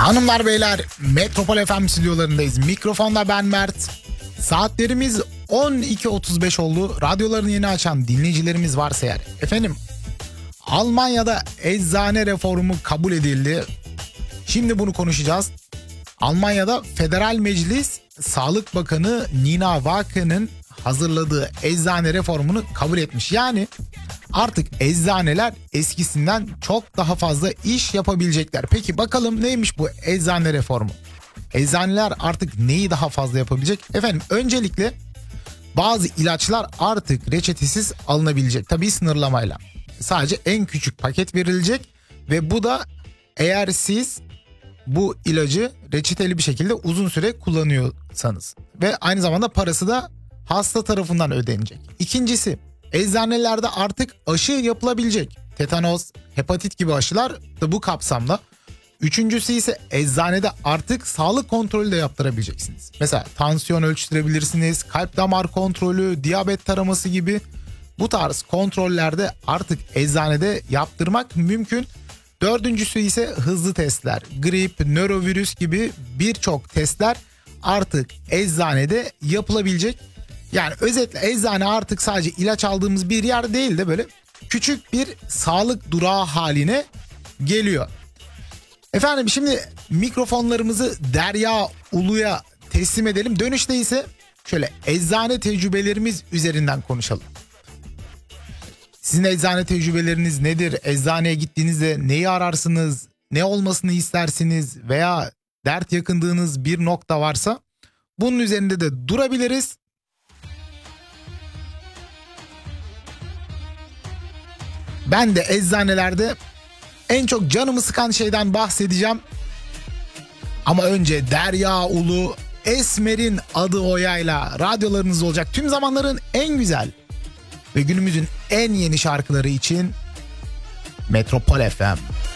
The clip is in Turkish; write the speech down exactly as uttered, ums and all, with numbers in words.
Hanımlar beyler, Metropol F M stüdyolarındayız. Mikrofonda ben Mert. Saatlerimiz on iki otuz beş oldu. Radyolarını yeni açan dinleyicilerimiz varsa eğer. Efendim, Almanya'da eczane reformu kabul edildi. Şimdi bunu konuşacağız. Almanya'da Federal Meclis, Sağlık Bakanı Nina Wackel'in hazırladığı eczane reformunu kabul etmiş. Yani artık eczaneler eskisinden çok daha fazla iş yapabilecekler. Peki bakalım neymiş bu eczane reformu? Eczaneler artık neyi daha fazla yapabilecek? Efendim, öncelikle bazı ilaçlar artık reçetesiz alınabilecek. Tabii sınırlamayla. Sadece en küçük paket verilecek ve bu da eğer siz bu ilacı reçeteli bir şekilde uzun süre kullanıyorsanız ve aynı zamanda parası da hasta tarafından ödenecek. İkincisi, eczanelerde artık aşı yapılabilecek. Tetanos, hepatit gibi aşılar da bu kapsamda. Üçüncüsü ise eczanede artık sağlık kontrolü de yaptırabileceksiniz. Mesela tansiyon ölçtürebilirsiniz, kalp damar kontrolü, diyabet taraması gibi bu tarz kontrollerde artık eczanede yaptırmak mümkün. Dördüncüsü ise hızlı testler. Grip, nörovirüs gibi birçok testler artık eczanede yapılabilecek. Yani özetle eczane artık sadece ilaç aldığımız bir yer değil de böyle küçük bir sağlık durağı haline geliyor. Efendim, şimdi mikrofonlarımızı Derya Ulu'ya teslim edelim. Dönüşte ise şöyle eczane tecrübelerimiz üzerinden konuşalım. Sizin eczane tecrübeleriniz nedir? Eczaneye gittiğinizde neyi ararsınız? Ne olmasını istersiniz? Veya dert yakındığınız bir nokta varsa bunun üzerinde de durabiliriz. Ben de eczanelerde en çok canımı sıkan şeyden bahsedeceğim. Ama önce Derya Ulu, Esmer'in adı Oya'yla radyolarınız olacak. Tüm zamanların en güzel ve günümüzün en yeni şarkıları için Metropol F M.